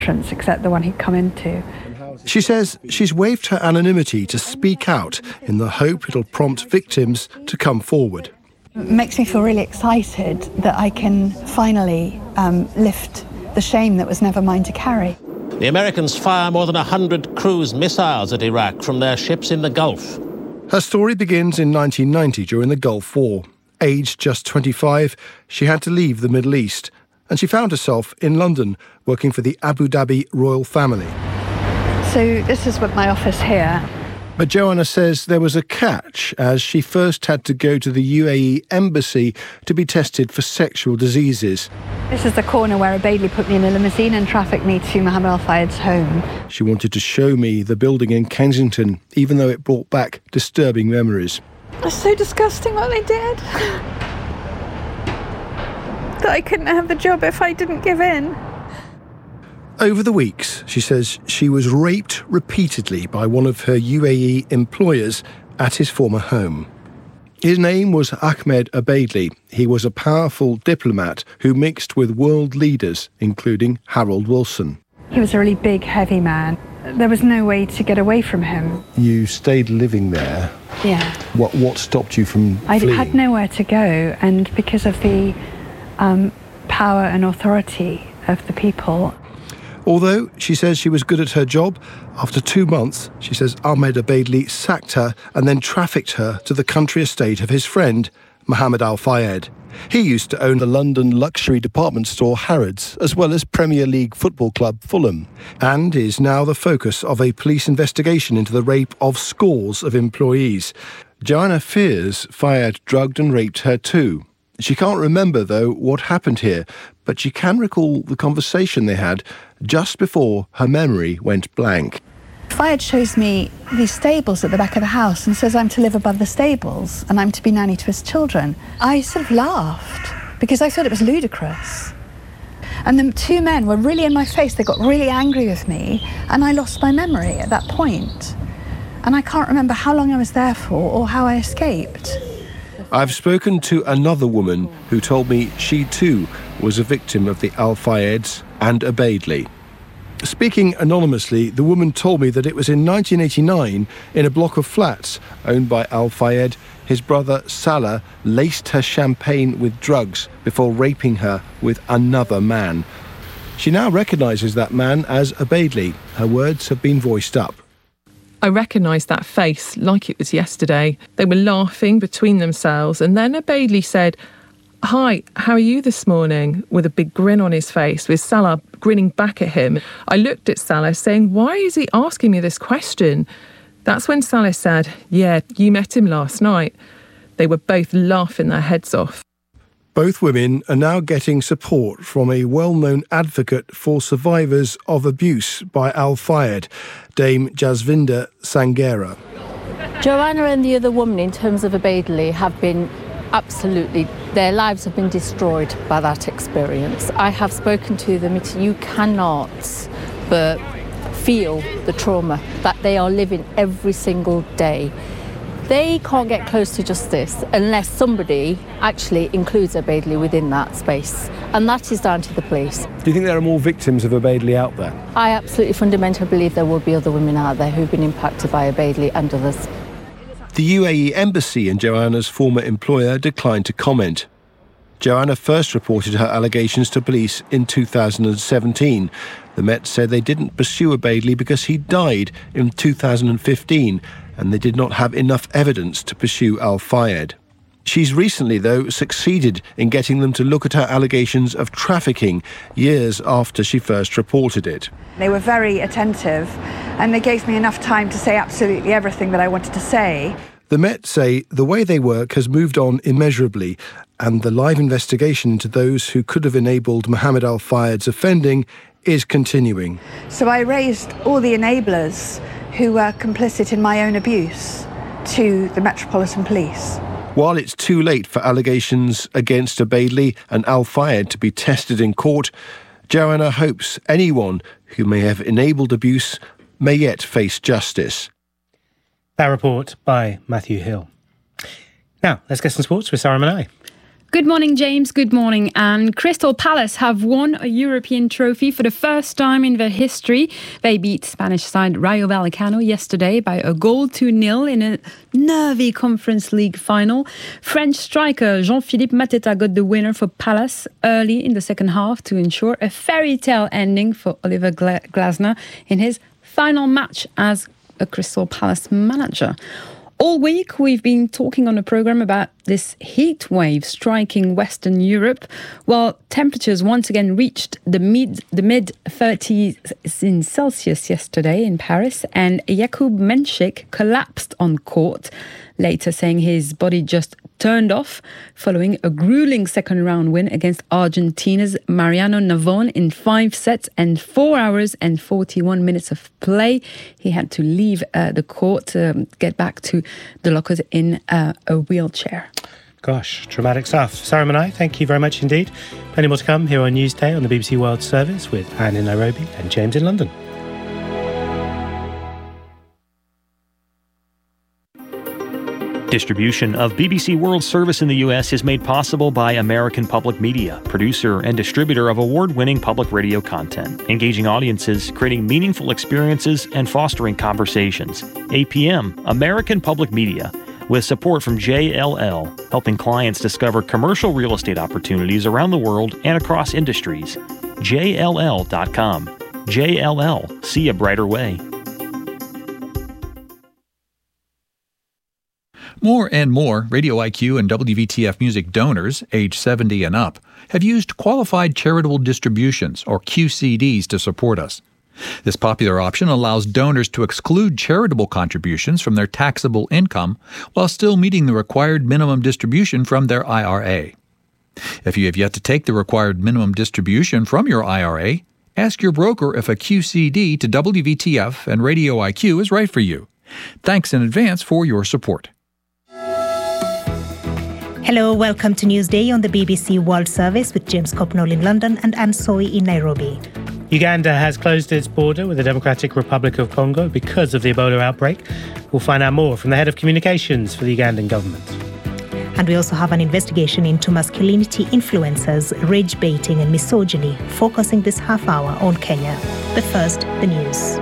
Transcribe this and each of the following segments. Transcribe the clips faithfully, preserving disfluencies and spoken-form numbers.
entrance except the one he'd come into. She says she's waived her anonymity to speak out in the hope it'll prompt victims to come forward. It makes me feel really excited that I can finally um, lift the shame that was never mine to carry. The Americans fire more than one hundred cruise missiles at Iraq from their ships in the Gulf. Her story begins in nineteen ninety during the Gulf War. Aged just twenty-five, she had to leave the Middle East, and she found herself in London working for the Abu Dhabi royal family. So this is what my office here. But Joanna says there was a catch, as she first had to go to the U A E embassy to be tested for sexual diseases. This is the corner where Obaidly put me in a limousine and trafficked me to Mohammed Al Fayed's home. She wanted to show me the building in Kensington, even though it brought back disturbing memories. It's so disgusting what they did. That I couldn't have the job if I didn't give in. Over the weeks, she says she was raped repeatedly by one of her U A E employers at his former home. His name was Ahmed Obaidly. He was a powerful diplomat who mixed with world leaders, including Harold Wilson. He was a really big, heavy man. There was no way to get away from him. You stayed living there. Yeah. What what stopped you from I fleeing? had nowhere to go, and because of the um, power and authority of the people. Although she says she was good at her job, after two months, she says Ahmed Obaidly sacked her and then trafficked her to the country estate of his friend, Mohammed Al Fayed. He used to own the London luxury department store Harrods, as well as Premier League football club Fulham, and is now the focus of a police investigation into the rape of scores of employees. Joanna fears Fayed drugged and raped her too. She can't remember, though, what happened here, but she can recall the conversation they had just before her memory went blank. Fayed shows me these stables at the back of the house and says I'm to live above the stables and I'm to be nanny to his children. I sort of laughed because I thought it was ludicrous. And the two men were really in my face. They got really angry with me and I lost my memory at that point. And I can't remember how long I was there for or how I escaped. I've spoken to another woman who told me she too was a victim of the Al Fayeds and Obaidly. Speaking anonymously, the woman told me that it was in nineteen eighty-nine, in a block of flats owned by Al Fayed, his brother Salah laced her champagne with drugs before raping her with another man. She now recognises that man as Obaidly. Her words have been voiced up. I recognised that face like it was yesterday. They were laughing between themselves, and then Obaidly said, "Hi, how are you this morning?" with a big grin on his face, with Salah grinning back at him. I looked at Salah saying, "Why is he asking me this question?" That's when Salah said, "Yeah, you met him last night." They were both laughing their heads off. Both women are now getting support from a well-known advocate for survivors of abuse by Al Fayed, Dame Jasvinder Sanghera. Joanna and the other woman, in terms of Obaidly, have been absolutely, their lives have been destroyed by that experience. I have spoken to them. It's, you cannot but feel the trauma that they are living every single day. They can't get close to justice unless somebody actually includes Obaidly within that space. And that is down to the police. Do you think there are more victims of Obaidly out there? I absolutely fundamentally believe there will be other women out there who've been impacted by Obaidly and others. The U A E embassy and Joanna's former employer declined to comment. Joanna first reported her allegations to police in two thousand seventeen. The Met said they didn't pursue Obaidly because he died in two thousand fifteen, and they did not have enough evidence to pursue Al Fayed. She's recently, though, succeeded in getting them to look at her allegations of trafficking years after she first reported it. They were very attentive and they gave me enough time to say absolutely everything that I wanted to say. The Met say the way they work has moved on immeasurably, and the live investigation into those who could have enabled Mohammed Al Fayed's offending is continuing. So I raised all the enablers who were complicit in my own abuse to the Metropolitan Police. While it's too late for allegations against Obaidly and Al Fayed to be tested in court, Joanna hopes anyone who may have enabled abuse may yet face justice. That report by Matthew Hill. Now, let's get some sports with Sarah Manai. Good morning, James. Good morning, Anne. Crystal Palace have won a European trophy for the first time in their history. They beat Spanish side Rayo Vallecano yesterday by a goal to nil in a nervy Conference League final. French striker Jean-Philippe Mateta got the winner for Palace early in the second half to ensure a fairy tale ending for Oliver Gla- Glasner in his final match as a Crystal Palace manager. All week, we've been talking on the programme about this heat wave striking Western Europe, while temperatures once again reached the mid the mid thirties in Celsius yesterday in Paris, and Jakub Menšík collapsed on court, later saying his body just turned off following a grueling second round win against Argentina's Mariano Navon in five sets and four hours and forty-one minutes of play. He had to leave uh, the court to um, get back to the lockers in uh, a wheelchair. Gosh, dramatic stuff. Sarah Manai, thank you very much indeed. Plenty more to come here on Newsday on the B B C World Service with Anne in Nairobi and James in London. Distribution of B B C World Service in the U S is made possible by American Public Media, producer and distributor of award-winning public radio content, engaging audiences, creating meaningful experiences, and fostering conversations. A P M, American Public Media, with support from J L L, helping clients discover commercial real estate opportunities around the world and across industries. J L L dot com. J L L, see a brighter way. More and more Radio I Q and W V T F Music donors, age seventy and up, have used Qualified Charitable Distributions, or Q C Ds, to support us. This popular option allows donors to exclude charitable contributions from their taxable income while still meeting the required minimum distribution from their I R A. If you have yet to take the required minimum distribution from your I R A, ask your broker if a Q C D to W V T F and Radio I Q is right for you. Thanks in advance for your support. Hello, welcome to Newsday on the B B C World Service with James Copnall in London and Anne Soy in Nairobi. Uganda has closed its border with the Democratic Republic of Congo because of the Ebola outbreak. We'll find out more from the head of communications for the Ugandan government. And we also have an investigation into masculinity influencers, rage baiting and misogyny, focusing this half hour on Kenya. But first, the news.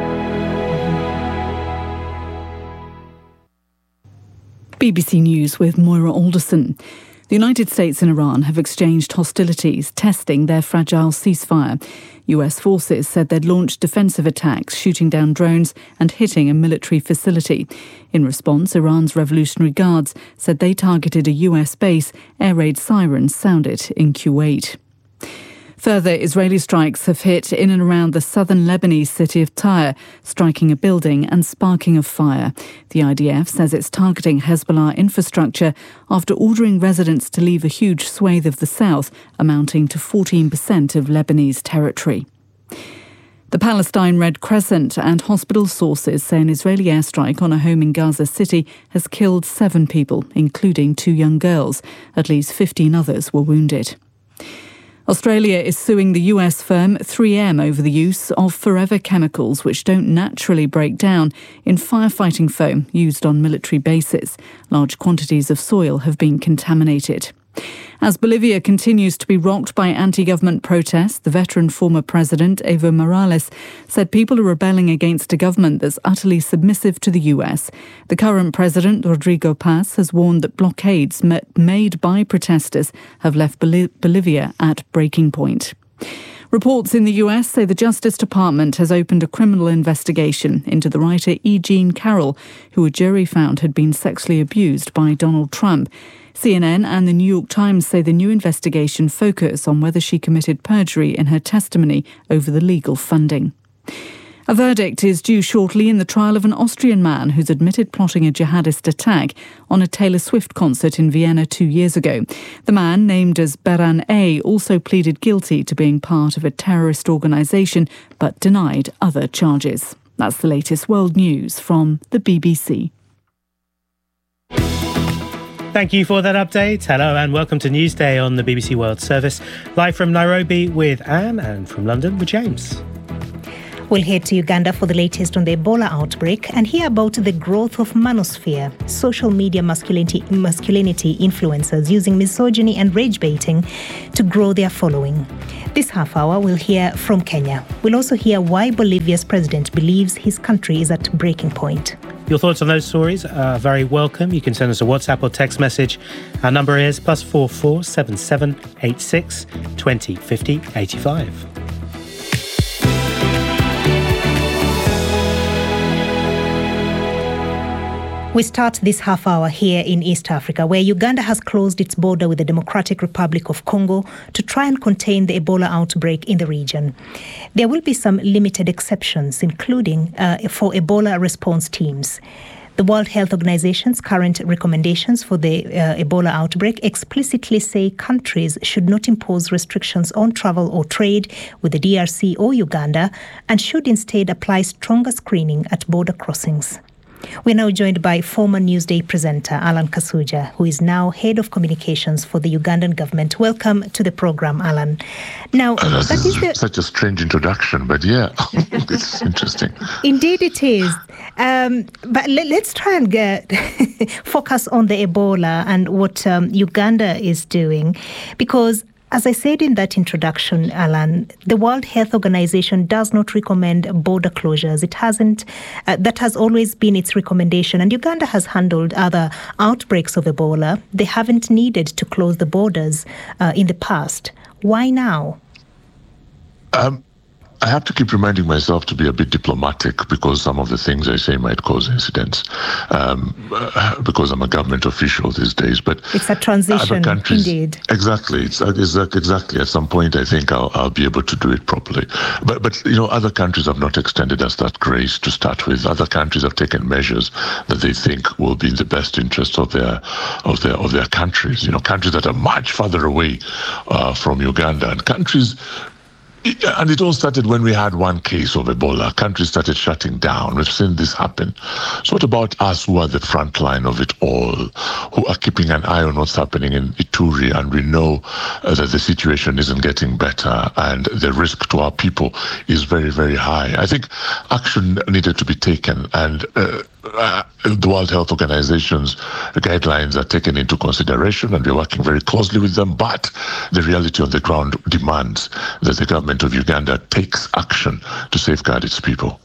B B C News with Moira Alderson. The United States and Iran have exchanged hostilities, testing their fragile ceasefire. U S forces said they'd launched defensive attacks, shooting down drones and hitting a military facility. In response, Iran's Revolutionary Guards said they targeted a U S base. Air raid sirens sounded in Kuwait. Further Israeli strikes have hit in and around the southern Lebanese city of Tyre, striking a building and sparking a fire. The I D F says it's targeting Hezbollah infrastructure after ordering residents to leave a huge swathe of the south, amounting to fourteen percent of Lebanese territory. The Palestine Red Crescent and hospital sources say an Israeli airstrike on a home in Gaza City has killed seven people, including two young girls. At least fifteen others were wounded. Australia is suing the U S firm three M over the use of forever chemicals which don't naturally break down in firefighting foam used on military bases. Large quantities of soil have been contaminated. As Bolivia continues to be rocked by anti-government protests, the veteran former president, Evo Morales, said people are rebelling against a government that's utterly submissive to the U S. The current president, Rodrigo Paz, has warned that blockades made by protesters have left Bol- Bolivia at breaking point. Reports in the U S say the Justice Department has opened a criminal investigation into the writer E. Jean Carroll, who a jury found had been sexually abused by Donald Trump. C N N and the New York Times say the new investigation focuses on whether she committed perjury in her testimony over the legal funding. A verdict is due shortly in the trial of an Austrian man who's admitted plotting a jihadist attack on a Taylor Swift concert in Vienna two years ago. The man, named as Beran A., also pleaded guilty to being part of a terrorist organisation but denied other charges. That's the latest world news from the B B C. Thank you for that update. Hello and welcome to Newsday on the B B C World Service. Live from Nairobi with Anne and from London with James. We'll head to Uganda for the latest on the Ebola outbreak and hear about the growth of manosphere, social media masculinity, masculinity influencers using misogyny and rage baiting to grow their following. This half hour, we'll hear from Kenya. We'll also hear why Bolivia's president believes his country is at breaking point. Your thoughts on those stories are very welcome. You can send us a WhatsApp or text message. Our number is plus four four seven seven eight six twenty fifty eighty-five. We start this half hour here in East Africa, where Uganda has closed its border with the Democratic Republic of Congo to try and contain the Ebola outbreak in the region. There will be some limited exceptions, including uh, for Ebola response teams. The World Health Organization's current recommendations for the uh, Ebola outbreak explicitly say countries should not impose restrictions on travel or trade with the D R C or Uganda and should instead apply stronger screening at border crossings. We're now joined by former Newsday presenter Alan Kasuja, who is now head of communications for the Ugandan government. Welcome to the program, Alan. Now, uh, that is the... such a strange introduction, but yeah, it's interesting. Indeed, it is. Um, but let, let's try and get focus on the Ebola and what um, Uganda is doing, because as I said in that introduction, Alan, the World Health Organization does not recommend border closures. It hasn't. Uh, that has always been its recommendation. And Uganda has handled other outbreaks of Ebola. They haven't needed to close the borders uh, in the past. Why now? Um, I have to keep reminding myself to be a bit diplomatic because some of the things I say might cause incidents um, uh, because I'm a government official these days. But it's a transition, countries, indeed. Exactly. It's, it's exactly. At some point, I think I'll, I'll be able to do it properly. But, but, you know, other countries have not extended us that grace to start with. Other countries have taken measures that they think will be in the best interest of their, of their, of their countries. You know, countries that are much further away uh, from Uganda and countries. And it all started when we had one case of Ebola. Countries started shutting down. We've seen this happen. So what about us who are the front line of it all, who are keeping an eye on what's happening in Ituri, and we know uh, that the situation isn't getting better and the risk to our people is very, very high. I think action needed to be taken, and uh, uh, the World Health Organization's guidelines are taken into consideration, and we're working very closely with them. But the reality on the ground demands that the government of Uganda takes action to safeguard its people.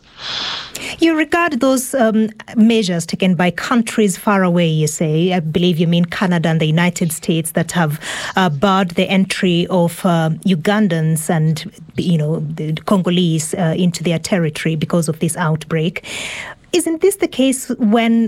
You regard those um, measures taken by countries far away, you say. I believe you mean Canada and the United States that have uh, barred the entry of uh, Ugandans and, you know, the Congolese uh, into their territory because of this outbreak. Isn't this the case when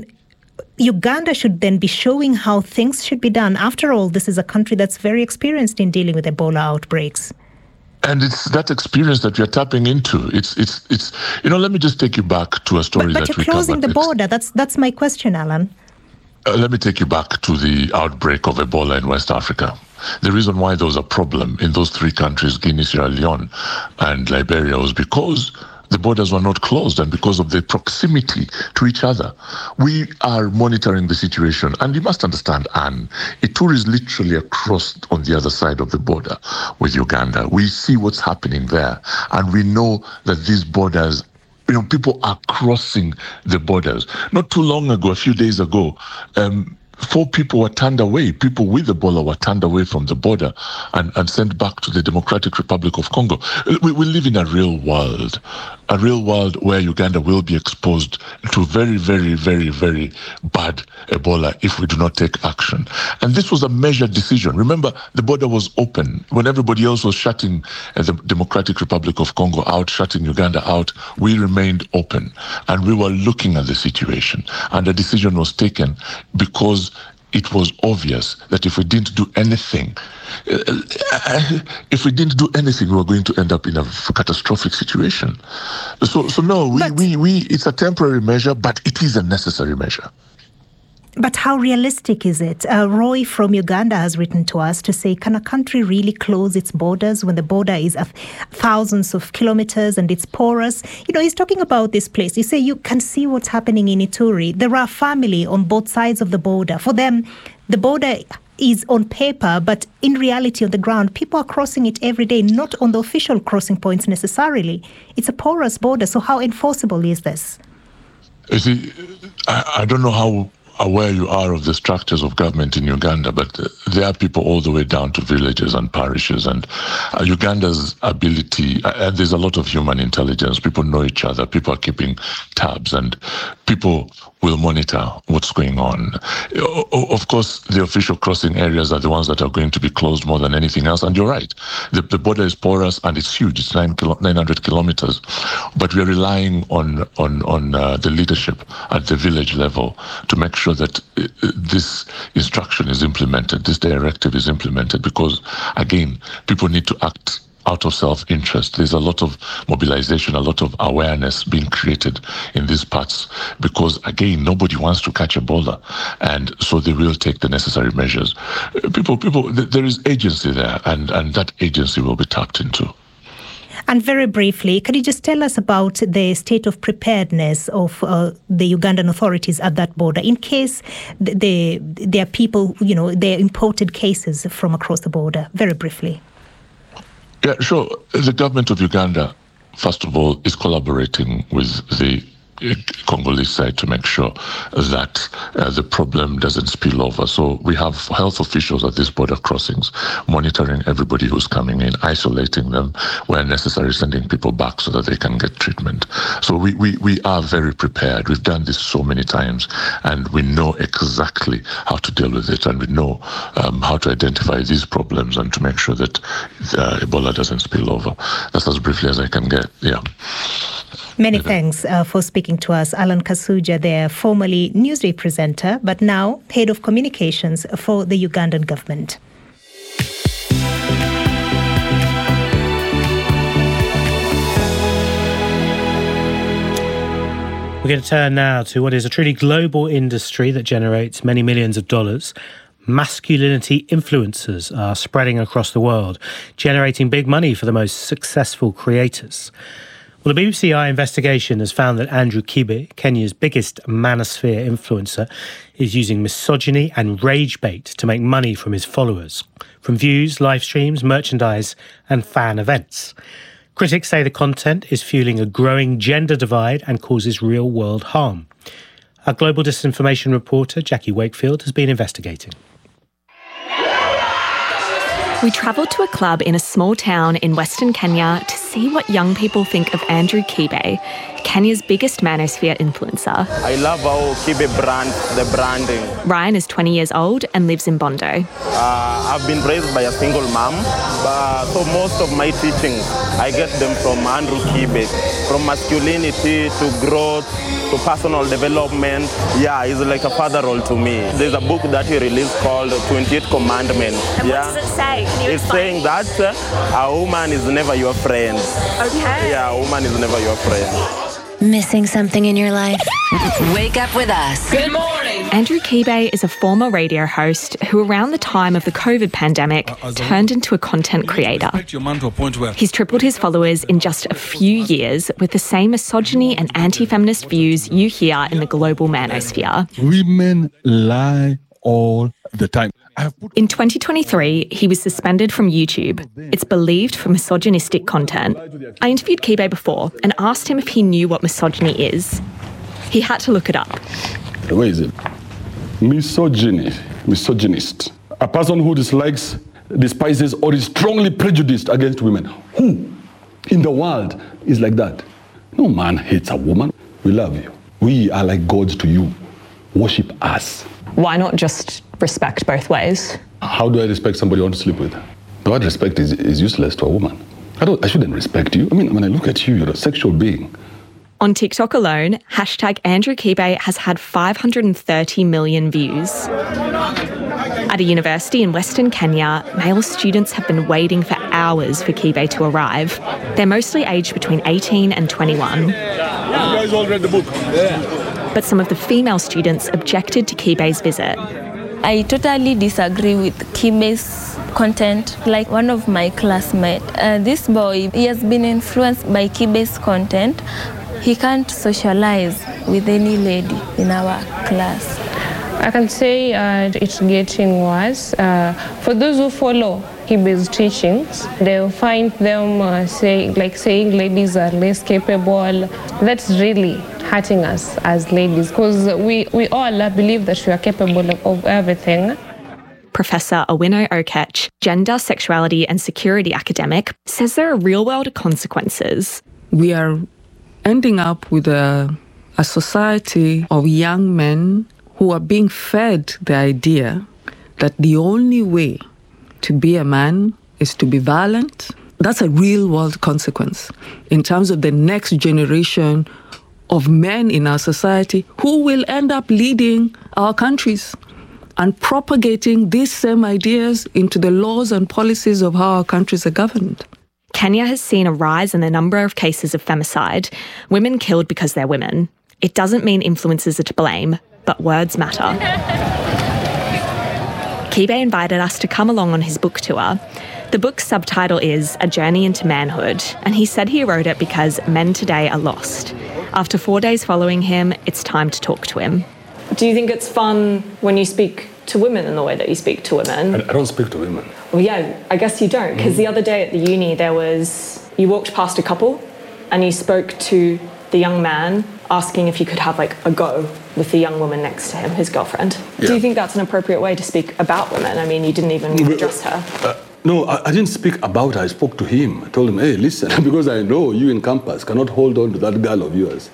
Uganda should then be showing how things should be done? After all, this is a country that's very experienced in dealing with Ebola outbreaks. And it's that experience that we're tapping into. It's, it's, it's. You know, let me just take you back to a story but, but that we you're closing covered. the border. That's that's my question, Alan. Uh, let me take you back to the outbreak of Ebola in West Africa. The reason why there was a problem in those three countries, Guinea, Sierra Leone, and Liberia, was because the borders were not closed and because of the proximity to each other. We are monitoring the situation. And you must understand, Anne, Ituri is literally across on the other side of the border with Uganda. We see what's happening there. And we know that these borders, you know, people are crossing the borders. Not too long ago, a few days ago, um, Four people were turned away. People with Ebola were turned away from the border and, and sent back to the Democratic Republic of Congo. We, we live in a real world, a real world where Uganda will be exposed to very, very, very, very bad Ebola if we do not take action. And this was a measured decision. Remember, the border was open. When everybody else was shutting uh, the Democratic Republic of Congo out, shutting Uganda out, we remained open. And we were looking at the situation. And a decision was taken because it was obvious that if we didn't do anything, uh, if we didn't do anything, we were going to end up in a catastrophic situation. So, so no, we, we, we, it's a temporary measure, but it is a necessary measure. But how realistic is it? Uh, Roy from Uganda has written to us to say, can a country really close its borders when the border is a thousands of kilometers and it's porous? You know, he's talking about this place. You say you can see what's happening in Ituri. There are family on both sides of the border. For them, the border is on paper, but in reality on the ground, people are crossing it every day, not on the official crossing points necessarily. It's a porous border, so how enforceable is this? You see, I, I don't know how aware you are of the structures of government in Uganda, but uh, there are people all the way down to villages and parishes, and uh, Uganda's ability, uh, and there's a lot of human intelligence. People know each other, people are keeping tabs, and people will monitor what's going on. Of course, the official crossing areas are the ones that are going to be closed more than anything else, and you're right. The, the border is porous and it's huge. It's nine kilo, nine hundred kilometers, but we're relying on on on uh, the leadership at the village level to make sure that uh, this instruction is implemented, this directive is implemented, because again, people need to act out of self-interest. There's a lot of mobilization, a lot of awareness being created in these parts because, again, nobody wants to catch Ebola, and so they will take the necessary measures. People, people, there is agency there, and, and that agency will be tapped into. And very briefly, can you just tell us about the state of preparedness of uh, the Ugandan authorities at that border in case the, the, there are people, you know, there are imported cases from across the border? Very briefly. Yeah, sure. The government of Uganda, first of all, is collaborating with the Congolese side to make sure that uh, the problem doesn't spill over. So we have health officials at these border crossings monitoring everybody who's coming in, isolating them where necessary, sending people back so that they can get treatment. So we, we, we are very prepared. We've done this so many times, and we know exactly how to deal with it, and we know um, how to identify these problems and to make sure that uh, Ebola doesn't spill over. That's as briefly as I can get. Yeah. Many thanks uh, for speaking to us. Alan Kasuja there, formerly Newsday presenter, but now head of communications for the Ugandan government. We're going to turn now to what is a truly global industry that generates many millions of dollars. Masculinity influencers are spreading across the world, generating big money for the most successful creators. Well, the B B C I investigation has found that Andrew Kibe, Kenya's biggest manosphere influencer, is using misogyny and rage bait to make money from his followers, from views, live streams, merchandise and fan events. Critics say the content is fueling a growing gender divide and causes real-world harm. Our global disinformation reporter, Jackie Wakefield, has been investigating. We travelled to a club in a small town in Western Kenya to see what young people think of Andrew Kibe, Kenya's biggest manosphere influencer. I love how Kibe brands the branding. Ryan is twenty years old and lives in Bondo. Uh, I've been raised by a single mom, but so most of my teachings, I get them from Andrew Kibe, from masculinity to growth to personal development. Yeah, he's like a father role to me. There's a book that he released called twenty-eight Commandments. And yeah. what does it say? Can you it's explain? saying that uh, a woman is never your friend. Okay. Yeah, a woman is never your friend. Missing something in your life? Wake up with us. Good morning. Andrew Kibe is a former radio host who, around the time of the COVID pandemic, turned into a content creator. He's tripled his followers in just a few years with the same misogyny and anti-feminist views you hear in the global manosphere. Women lie all the time. In twenty twenty-three, he was suspended from YouTube. It's believed for misogynistic content. I interviewed Kibe before and asked him if he knew what misogyny is. He had to look it up. Where is it? Misogyny, misogynist. A person who dislikes, despises, or is strongly prejudiced against women. Who in the world is like that? No man hates a woman. We love you. We are like gods to you. Worship us. Why not just respect both ways? How do I respect somebody I want to sleep with? The word respect is, is useless to a woman. I don't. I shouldn't respect you. I mean, when I look at you, you're a sexual being. On TikTok alone, hashtag Andrew Kibe has had five hundred thirty million views. At a university in Western Kenya, male students have been waiting for hours for Kibe to arrive. They're mostly aged between eighteen and twenty-one. You guys all read the book? Yeah. But some of the female students objected to Kibe's visit. I totally disagree with Kibe's content. Like one of my classmates, uh, this boy, he has been influenced by Kibe's content. He can't socialize with any lady in our class. I can say uh, it's getting worse. Uh, for those who follow Kibe's teachings, they'll find them uh, say, like saying ladies are less capable. That's really hurting us as ladies, because we, we all believe that we are capable of, of everything. Professor Owino Okech, gender, sexuality and security academic, says there are real-world consequences. We are ending up with a, a society of young men who are being fed the idea that the only way to be a man is to be violent. That's a real-world consequence in terms of the next generation of men in our society who will end up leading our countries and propagating these same ideas into the laws and policies of how our countries are governed. Kenya has seen a rise in the number of cases of femicide, women killed because they're women. It doesn't mean influencers are to blame, but words matter. Kibe invited us to come along on his book tour. The book's subtitle is A Journey into Manhood, and he said he wrote it because men today are lost. After four days following him, it's time to talk to him. Do you think it's fun when you speak to women in the way that you speak to women? I, I don't speak to women. Well, yeah, I guess you don't, because mm. the other day at the uni there was, you walked past a couple and you spoke to the young man asking if you could have like a go with the young woman next to him, his girlfriend. Yeah. Do you think that's an appropriate way to speak about women? I mean, you didn't even address her. Uh, no, I, I didn't speak about her. I spoke to him. I told him, hey, listen, because I know you in campus cannot hold on to that girl of yours.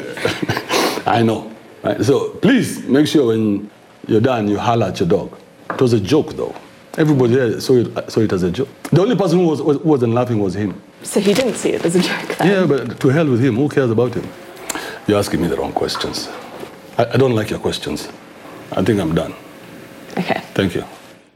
I know. Right? So please make sure when you're done, you holler at your dog. It was a joke, though. Everybody there saw it, saw it as a joke. The only person who, was, who wasn't laughing was him. So he didn't see it as a joke then? Yeah, but to hell with him. Who cares about him? You're asking me the wrong questions. I, I don't like your questions. I think I'm done. Okay. Thank you.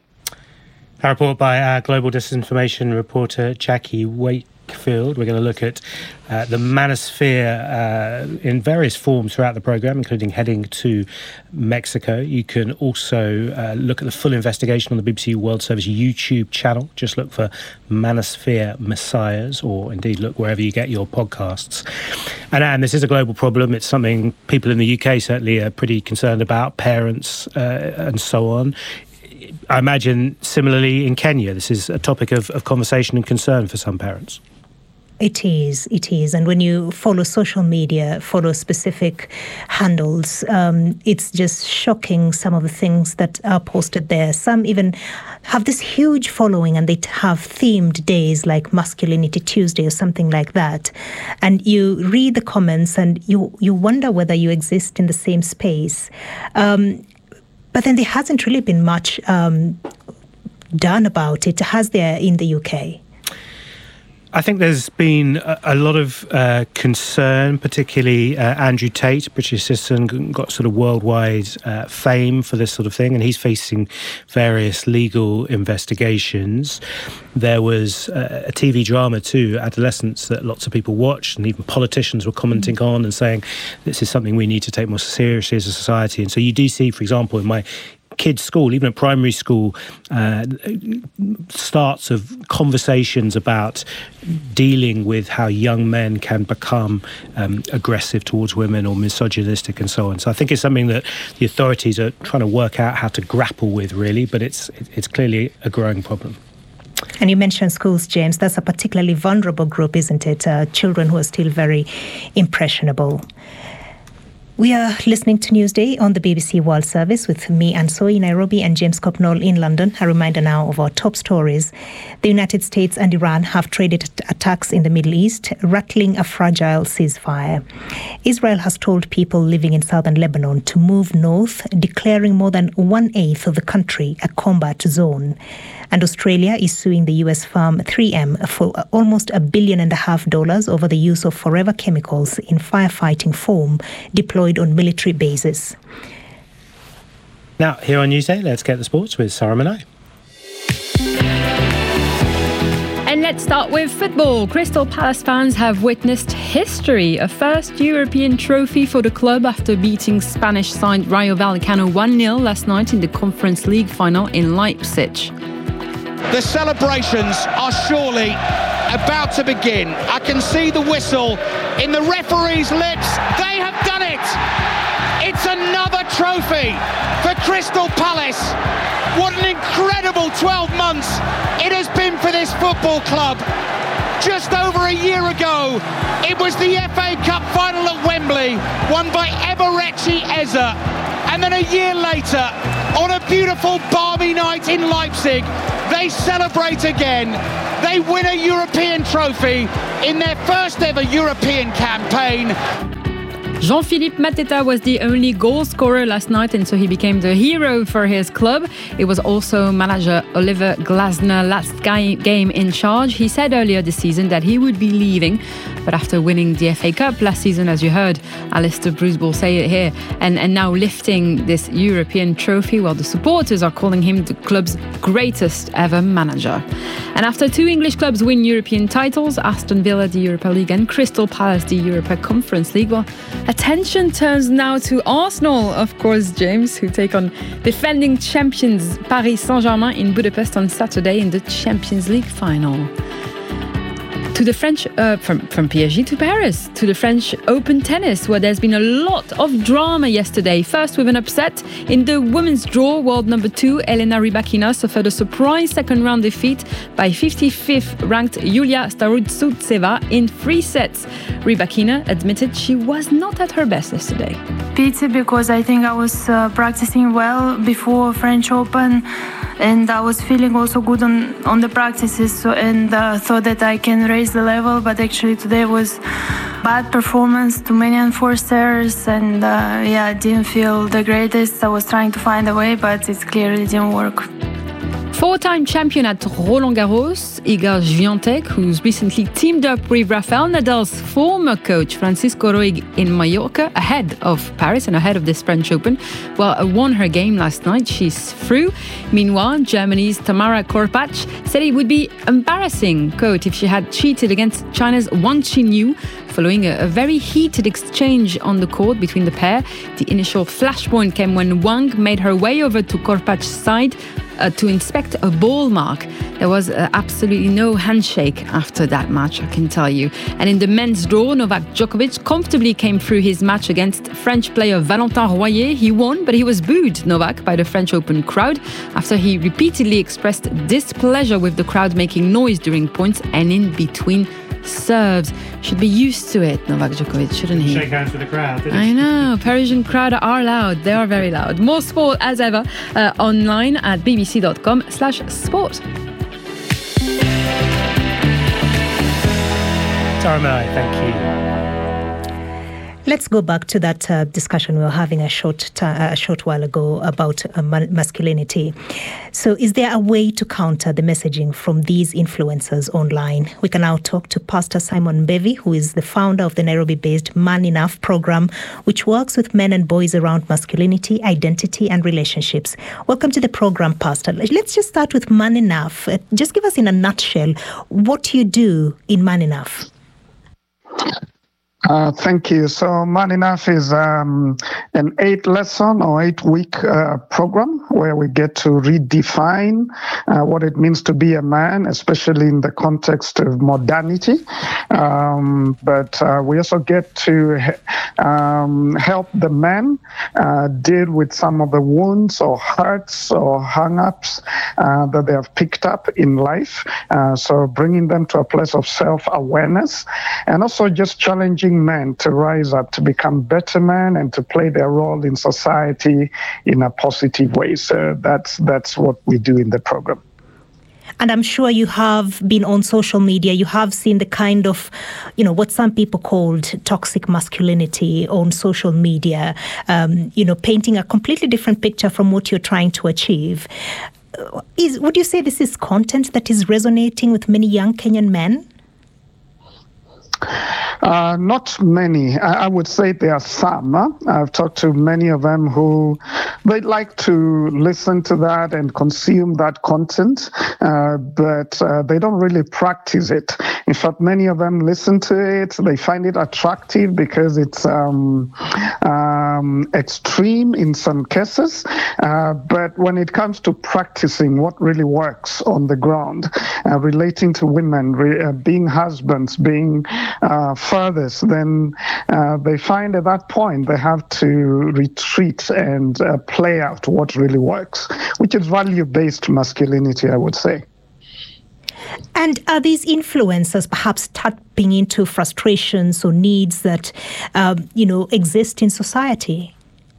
A report by our global disinformation reporter Jackie Wakefield. We're going to look at uh, the manosphere uh, in various forms throughout the programme, including heading to Mexico. You can also uh, look at the full investigation on the B B C World Service YouTube channel. Just look for Manosphere Messiahs, or indeed look wherever you get your podcasts. And, and this is a global problem. It's something people in the U K certainly are pretty concerned about, parents uh, and so on. I imagine similarly in Kenya, this is a topic of, of conversation and concern for some parents. It is, it is. And when you follow social media, follow specific handles, um, it's just shocking some of the things that are posted there. Some even have this huge following and they have themed days like Masculinity Tuesday or something like that. And you read the comments and you, you wonder whether you exist in the same space. Um, but then there hasn't really been much um, done about it, has there, in the U K? I think there's been a, a lot of uh, concern, particularly uh, Andrew Tate, British citizen, got sort of worldwide uh, fame for this sort of thing, and he's facing various legal investigations. There was uh, a T V drama too, Adolescence, that lots of people watched, and even politicians were commenting mm-hmm. on and saying this is something we need to take more seriously as a society. And so you do see, for example, in my kids' school, even at primary school, uh, starts of conversations about dealing with how young men can become um, aggressive towards women or misogynistic and so on. So I think it's something that the authorities are trying to work out how to grapple with, really, but it's it's clearly a growing problem. And you mentioned schools, James. That's a particularly vulnerable group, isn't it? Uh, children who are still very impressionable. We are listening to Newsday on the B B C World Service with me, Anne Soy, in Nairobi, and James Copnall in London. A reminder now of our top stories. The United States and Iran have traded attacks in the Middle East, rattling a fragile ceasefire. Israel has told people living in southern Lebanon to move north, declaring more than one-eighth of the country a combat zone. And Australia is suing the U S firm three M for almost a billion and a half dollars over the use of forever chemicals in firefighting foam deployed on military bases. Now, here on Newsday, let's get the sports with Sarah Manai. And let's start with football. Crystal Palace fans have witnessed history, a first European trophy for the club after beating Spanish side Rayo Vallecano one nil last night in the Conference League final in Leipzig. The celebrations are surely about to begin. I can see the whistle in the referee's lips. They have done it. It's another trophy for Crystal Palace. What an incredible twelve months it has been for this football club. Just over a year ago, it was the F A Cup final at Wembley, won by Eberechi Eze. And then a year later, on a beautiful balmy night in Leipzig, they celebrate again. They win a European trophy in their first ever European campaign. Jean-Philippe Mateta was the only goal scorer last night, and so he became the hero for his club. It was also manager Oliver Glasner last game in charge. He said earlier this season that he would be leaving, but after winning the F A Cup last season, as you heard Alistair Bruce will say it here, and, and now lifting this European trophy, well, the supporters are calling him the club's greatest ever manager. And after two English clubs win European titles, Aston Villa the Europa League and Crystal Palace the Europa Conference League, well, attention turns now to Arsenal, of course, James, who take on defending champions Paris Saint-Germain in Budapest on Saturday in the Champions League final. To the French, uh, from, from P S G to Paris, to the French Open tennis, where there's been a lot of drama yesterday. First with an upset in the women's draw, world number two, Elena Rybakina suffered a surprise second round defeat by fifty-fifth ranked Yulia Starutseva in three sets. Rybakina admitted she was not at her best yesterday. Pity, because I think I was uh, practicing well before French Open, and I was feeling also good on, on the practices, so, and uh, thought that I can raise the level, but actually today was bad performance, too many unforced errors, and uh, yeah, I didn't feel the greatest. I was trying to find a way, but it clearly didn't work. Four-time champion at Roland Garros, Iga Swiatek, who's recently teamed up with Rafael Nadal's former coach Francisco Roig in Mallorca, ahead of Paris and ahead of this French Open, well, won her game last night. She's through. Meanwhile, Germany's Tamara Korpach said it would be embarrassing, quote, if she had cheated against China's Wang Qinyu, following a, a very heated exchange on the court between the pair. The initial flashpoint came when Wang made her way over to Korpach's side uh, to inspect a ball mark. There was uh, absolutely no handshake after that match, I can tell you. And in the men's draw, Novak Djokovic comfortably came through his match against French player Valentin Royer. He won, but he was booed, Novak, by the French Open crowd after he repeatedly expressed displeasure with the crowd making noise during points and in between serves. Should be used to it, Novak Djokovic, shouldn't he? Shake hands with the crowd, didn't I know. Parisian crowd are loud. They are very loud. More sport as ever uh, online at bbc.com slash sport. Tara May, thank you. Let's go back to that uh, discussion we were having a short t- a short while ago about uh, ma- masculinity. So is there a way to counter the messaging from these influencers online? We can now talk to Pastor Simon Mbevi, who is the founder of the Nairobi-based Man Enough program, which works with men and boys around masculinity, identity, and relationships. Welcome to the program, Pastor. Let's just start with Man Enough. Uh, just give us in a nutshell what you do in Man Enough. Uh, thank you. So Man Enough is um, an eight-lesson or eight-week uh, program where we get to redefine uh, what it means to be a man, especially in the context of modernity. Um, but uh, we also get to um, help the men uh, deal with some of the wounds or hurts or hang-ups uh, that they have picked up in life. Uh, so bringing them to a place of self-awareness, and also just challenging men to rise up, to become better men, and to play their role in society in a positive way. So that's that's what we do in the program. And I'm sure you have been on social media. You have seen the kind of, you know, what some people called toxic masculinity on social media, um, you know, painting a completely different picture from what you're trying to achieve. Is would you say this is content that is resonating with many young Kenyan men? Uh, not many. I, I would say there are some. Huh? I've talked to many of them who they like to listen to that and consume that content, uh, but uh, they don't really practice it. In fact, many of them listen to it. They find it attractive because it's um, uh, um, extreme in some cases, uh, but when it comes to practicing what really works on the ground, uh, relating to women, re- uh, being husbands, being uh, fathers, then uh, they find at that point they have to retreat and uh, play out what really works, which is value-based masculinity, I would say. And are these influencers perhaps tapping into frustrations or needs that, um, you know, exist in society?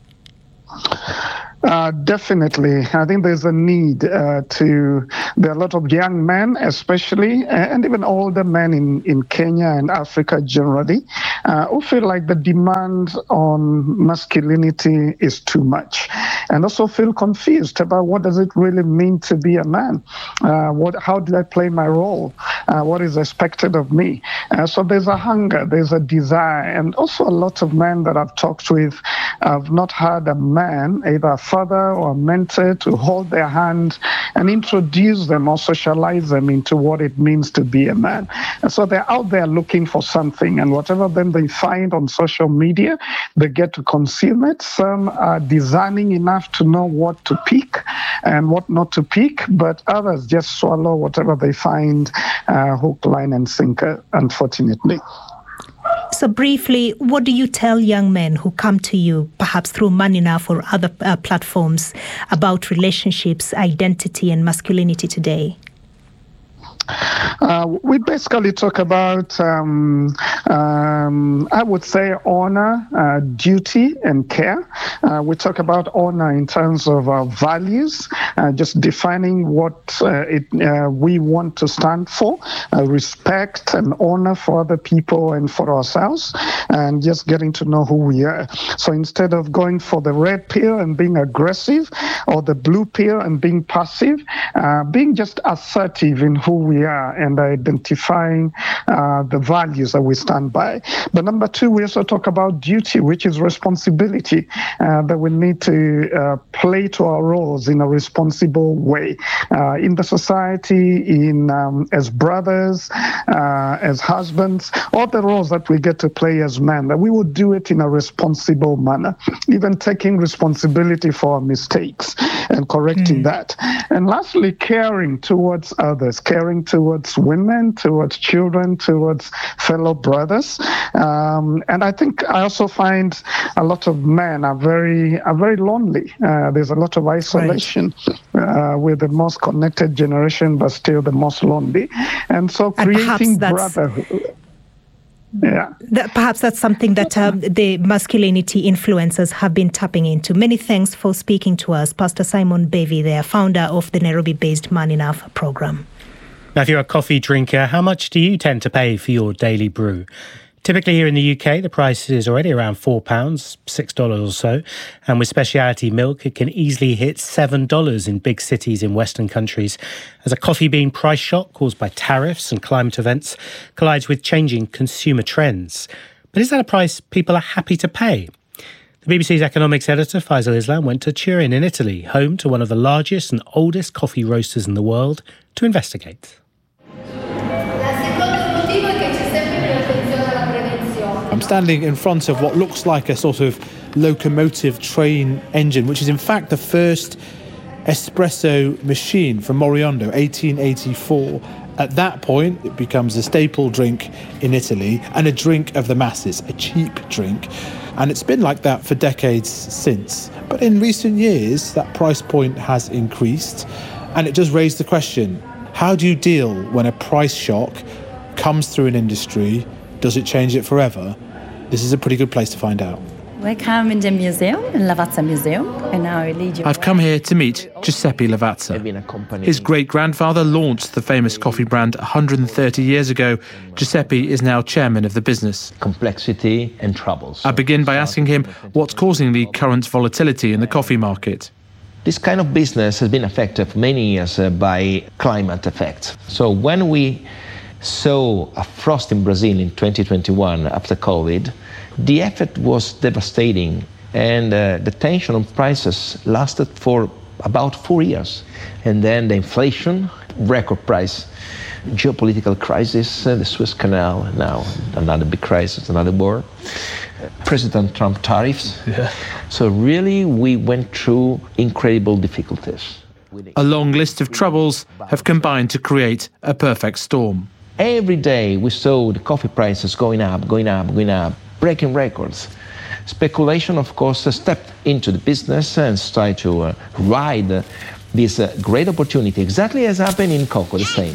Uh, definitely. I think there's a need uh, to, there are a lot of young men especially, and even older men in, in Kenya and Africa generally, uh, who feel like the demand on masculinity is too much, and also feel confused about what does it really mean to be a man? Uh, what, how do I play my role? Uh, what is expected of me? Uh, so there's a hunger, there's a desire, and also a lot of men that I've talked with have not had a man, either a father or a mentor, to hold their hand and introduce them or socialize them into what it means to be a man. And so they're out there looking for something, and whatever then they find on social media, they get to consume it. Some are discerning enough to know what to pick and what not to pick, but others just swallow whatever they find, uh, hook, line, and sinker, unfortunately. So briefly, what do you tell young men who come to you, perhaps through Man Enough or other uh, platforms, about relationships, identity, and masculinity today? Uh, we basically talk about, um, um, I would say, honor, uh, duty, and care. Uh, we talk about honor in terms of our values, uh, just defining what uh, it, uh, we want to stand for, uh, respect and honor for other people and for ourselves, and just getting to know who we are. So instead of going for the red pill and being aggressive, or the blue pill and being passive, uh, being just assertive in who we are and identifying uh, the values that we stand by. But number two, we also talk about duty, which is responsibility, uh, that we need to uh, play to our roles in a responsible way uh, in the society, in um, as brothers, uh, as husbands, all the roles that we get to play as men, that we would do it in a responsible manner, even taking responsibility for our mistakes and correcting mm. that. And lastly, caring towards others, caring towards women, towards children, towards fellow brothers. Um, and I think I also find a lot of men are very are very lonely. Uh, there's a lot of isolation. Right. Uh, we're the most connected generation, but still the most lonely. And so creating brotherhood. Yeah. That, perhaps that's something that um, the masculinity influencers have been tapping into. Many thanks for speaking to us, Pastor Simon Bevy, there, founder of the Nairobi-based Man Enough program. Now, if you're a coffee drinker, how much do you tend to pay for your daily brew? Typically here in the U K, the price is already around four pounds, six dollars or so. And with specialty milk, it can easily hit seven dollars in big cities in Western countries, as a coffee bean price shock caused by tariffs and climate events collides with changing consumer trends. But is that a price people are happy to pay? The B B C's economics editor, Faisal Islam, went to Turin in Italy, home to one of the largest and oldest coffee roasters in the world, to investigate. I'm standing in front of what looks like a sort of locomotive train engine, which is in fact the first espresso machine from Moriondo, eighteen eighty-four. At that point, it becomes a staple drink in Italy and a drink of the masses, a cheap drink. And it's been like that for decades since. But in recent years, that price point has increased. And it does raise the question, how do you deal when a price shock comes through an industry? Does it change it forever? This is a pretty good place to find out. Welcome in the museum, in Lavazza Museum, and I lead you. I've come here to meet Giuseppe Lavazza. His great-grandfather launched the famous coffee brand one hundred thirty years ago. Giuseppe is now chairman of the business. Complexity and troubles. I begin by asking him what's causing the current volatility in the coffee market. This kind of business has been affected for many years uh, by climate effects. So when we saw a frost in Brazil in twenty twenty-one after COVID, the effect was devastating, and uh, the tension on prices lasted for about four years. And then the inflation, record price, geopolitical crisis, uh, the Suez Canal, now another big crisis, another war. President Trump tariffs. Yeah. So really, we went through incredible difficulties. A long list of troubles have combined to create a perfect storm. Every day we saw the coffee prices going up, going up, going up, breaking records. Speculation, of course, uh, stepped into the business and tried to uh, ride uh, this uh, great opportunity, exactly as happened in cocoa, the same.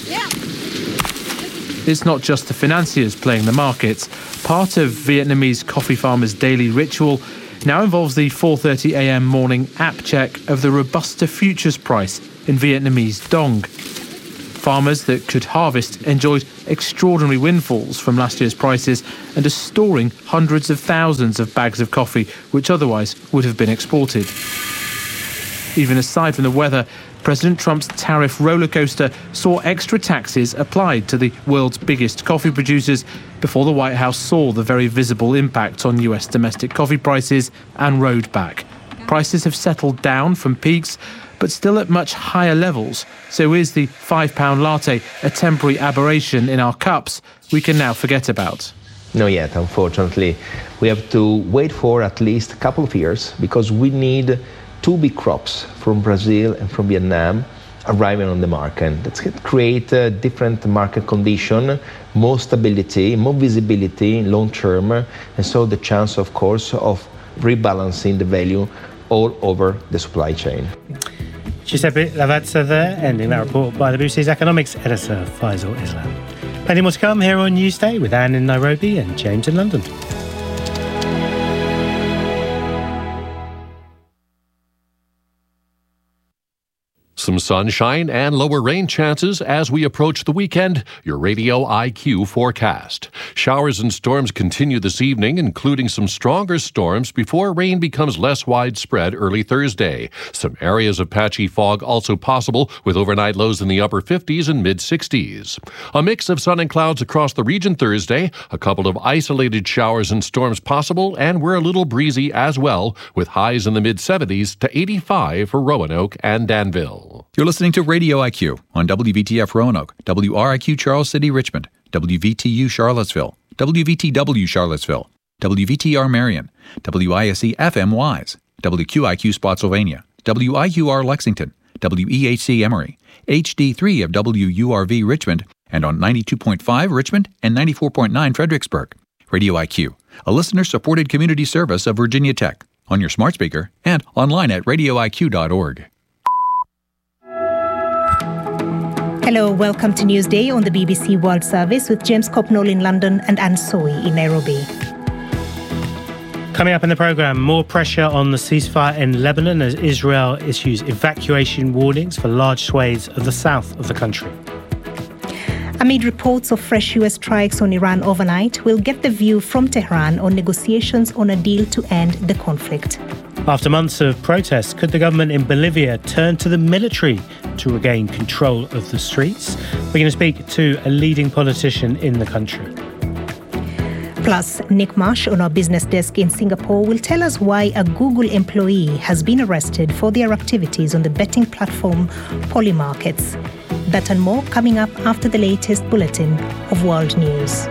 It's not just the financiers playing the markets. Part of Vietnamese coffee farmers' daily ritual now involves the four thirty a m morning app check of the Robusta futures price in Vietnamese dong. Farmers that could harvest enjoyed extraordinary windfalls from last year's prices and are storing hundreds of thousands of bags of coffee which otherwise would have been exported. Even aside from the weather, President Trump's tariff rollercoaster saw extra taxes applied to the world's biggest coffee producers before the White House saw the very visible impact on U S domestic coffee prices and rode back. Prices have settled down from peaks, but still at much higher levels. So is the five pound latte a temporary aberration in our cups we can now forget about? Not yet, unfortunately. We have to wait for at least a couple of years because we need two big crops from Brazil and from Vietnam arriving on the market. That's going to create a different market condition, more stability, more visibility long term, and so the chance, of course, of rebalancing the value all over the supply chain. Giuseppe Lavazza there, ending that report by the B B C's economics editor, Faisal Islam. Plenty more to come here on Newsday with Anne in Nairobi and James in London. Some sunshine and lower rain chances as we approach the weekend. Your Radio I Q forecast. Showers and storms continue this evening, including some stronger storms before rain becomes less widespread early Thursday. Some areas of patchy fog also possible with overnight lows in the upper fifties and mid-sixties. A mix of sun and clouds across the region Thursday. A couple of isolated showers and storms possible, and we're a little breezy as well, with highs in the mid-seventies to eighty-five for Roanoke and Danville. You're listening to Radio I Q on W V T F Roanoke, W R I Q Charles City Richmond, W V T U Charlottesville, W V T W Charlottesville, W V T R Marion, W I S E F M Wise, W Q I Q Spotsylvania, W I Q R Lexington, W E H C Emory, H D three of W U R V Richmond, and on ninety-two point five Richmond and ninety-four point nine Fredericksburg. Radio I Q, a listener-supported community service of Virginia Tech, on your smart speaker and online at radio I Q dot org. Hello, welcome to Newsday on the B B C World Service with James Copnall in London and Anne Soy in Nairobi. Coming up in the programme, more pressure on the ceasefire in Lebanon as Israel issues evacuation warnings for large swathes of the south of the country. Amid reports of fresh U S strikes on Iran overnight, we'll get the view from Tehran on negotiations on a deal to end the conflict. After months of protests, could the government in Bolivia turn to the military to regain control of the streets? We're going to speak to a leading politician in the country. Plus, Nick Marsh on our business desk in Singapore will tell us why a Google employee has been arrested for their activities on the betting platform Polymarkets. That and more coming up after the latest bulletin of world news.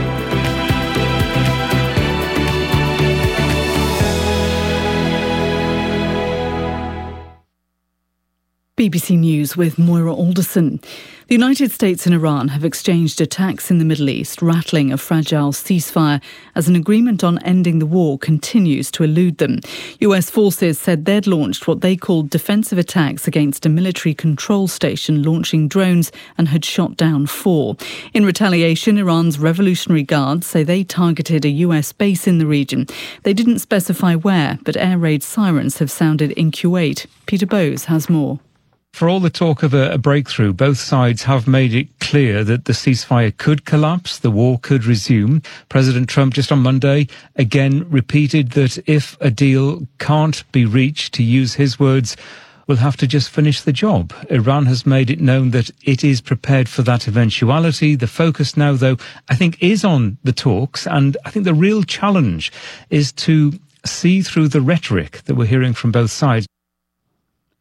B B C News with Moira Alderson. The United States and Iran have exchanged attacks in the Middle East, rattling a fragile ceasefire as an agreement on ending the war continues to elude them. U S forces said they'd launched what they called defensive attacks against a military control station launching drones and had shot down four. In retaliation, Iran's Revolutionary Guards say they targeted a U S base in the region. They didn't specify where, but air raid sirens have sounded in Kuwait. Peter Bowes has more. For all the talk of a, a breakthrough, both sides have made it clear that the ceasefire could collapse, the war could resume. President Trump just on Monday again repeated that if a deal can't be reached, to use his words, we'll have to just finish the job. Iran has made it known that it is prepared for that eventuality. The focus now, though, I think is on the talks, and I think the real challenge is to see through the rhetoric that we're hearing from both sides.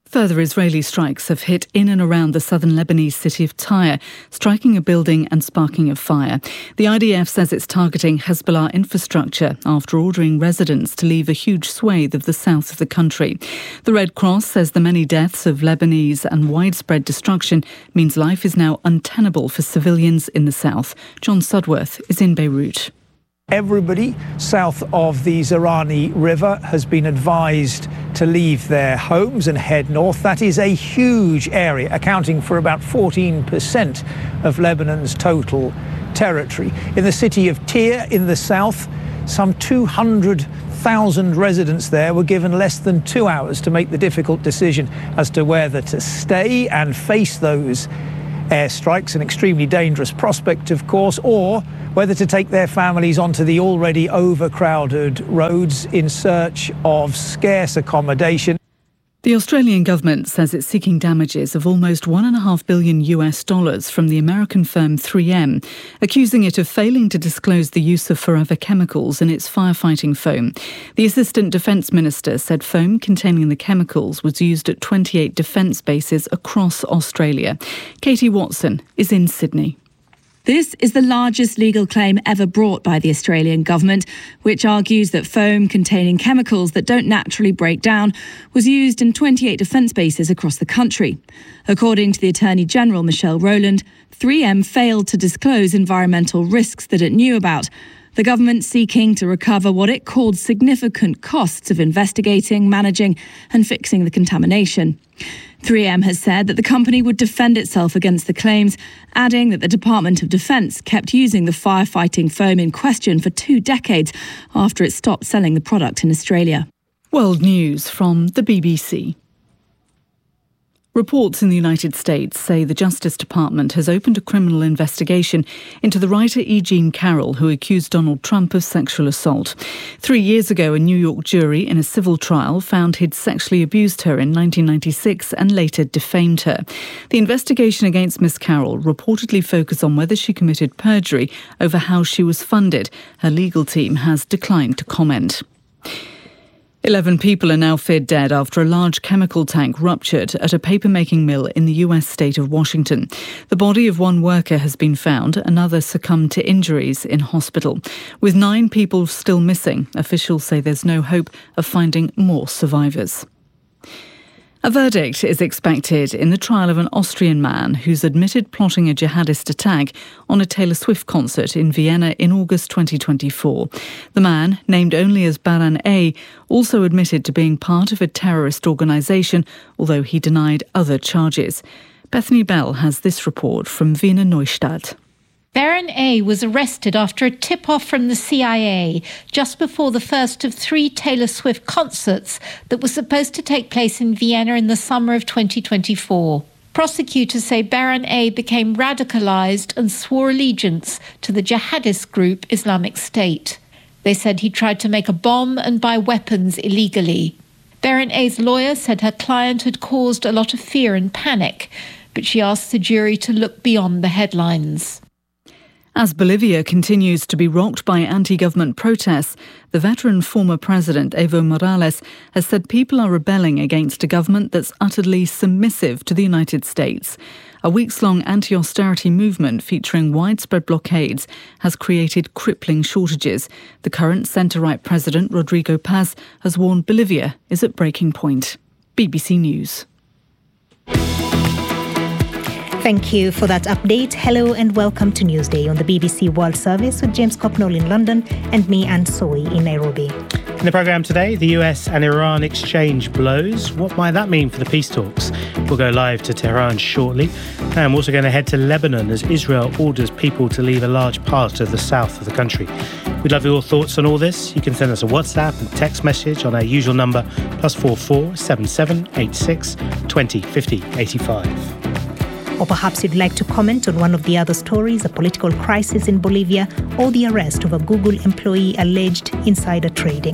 Further Israeli strikes have hit in and around the southern Lebanese city of Tyre, striking a building and sparking a fire. The I D F says it's targeting Hezbollah infrastructure after ordering residents to leave a huge swathe of the south of the country. The Red Cross says the many deaths of Lebanese and widespread destruction means life is now untenable for civilians in the south. John Sudworth is in Beirut. Everybody south of the Zaranj River has been advised to leave their homes and head north. That is a huge area, accounting for about fourteen percent of Lebanon's total territory. In the city of Tyre in the south, some two hundred thousand residents there were given less than two hours to make the difficult decision as to whether to stay and face those airstrikes, an extremely dangerous prospect, of course, or whether to take their families onto the already overcrowded roads in search of scarce accommodation. The Australian government says it's seeking damages of almost one and a half billion US dollars from the American firm three M, accusing it of failing to disclose the use of forever chemicals in its firefighting foam. The Assistant Defence Minister said foam containing the chemicals was used at twenty-eight defence bases across Australia. Katie Watson is in Sydney. This is the largest legal claim ever brought by the Australian government, which argues that foam containing chemicals that don't naturally break down was used in twenty-eight defence bases across the country. According to the Attorney-General, Michelle Rowland, three M failed to disclose environmental risks that it knew about. The government seeking to recover what it called significant costs of investigating, managing and fixing the contamination. three M has said that the company would defend itself against the claims, adding that the Department of Defence kept using the firefighting foam in question for two decades after it stopped selling the product in Australia. World News from the B B C. Reports in the United States say the Justice Department has opened a criminal investigation into the writer E. Jean Carroll, who accused Donald Trump of sexual assault. Three years ago, a New York jury in a civil trial found he'd sexually abused her in nineteen ninety-six and later defamed her. The investigation against Miss Carroll reportedly focused on whether she committed perjury over how she was funded. Her legal team has declined to comment. Eleven people are now feared dead after a large chemical tank ruptured at a paper-making mill in the U S state of Washington. The body of one worker has been found, another succumbed to injuries in hospital. With nine people still missing, officials say there's no hope of finding more survivors. A verdict is expected in the trial of an Austrian man who's admitted plotting a jihadist attack on a Taylor Swift concert in Vienna in August twenty twenty-four. The man, named only as Baran A, also admitted to being part of a terrorist organisation, although he denied other charges. Bethany Bell has this report from Wiener Neustadt. Baran A was arrested after a tip-off from the C I A just before the first of three Taylor Swift concerts that were supposed to take place in Vienna in the summer of twenty twenty-four. Prosecutors say Baran A became radicalised and swore allegiance to the jihadist group Islamic State. They said he tried to make a bomb and buy weapons illegally. Baran A's lawyer said her client had caused a lot of fear and panic, but she asked the jury to look beyond the headlines. As Bolivia continues to be rocked by anti-government protests, the veteran former president Evo Morales has said people are rebelling against a government that's utterly submissive to the United States. A weeks-long anti-austerity movement featuring widespread blockades has created crippling shortages. The current centre-right president, Rodrigo Paz, has warned Bolivia is at breaking point. B B C News. Thank you for that update. Hello and welcome to Newsday on the B B C World Service with James Copnall in London and me, Anne Soy, in Nairobi. In the programme today, the U S and Iran exchange blows. What might that mean for the peace talks? We'll go live to Tehran shortly. And we're also going to head to Lebanon as Israel orders people to leave a large part of the south of the country. We'd love your thoughts on all this. You can send us a WhatsApp and text message on our usual number, plus four four seven seven eight six twenty fifty eighty-five. Or perhaps you'd like to comment on one of the other stories, a political crisis in Bolivia, or the arrest of a Google employee alleged insider trading.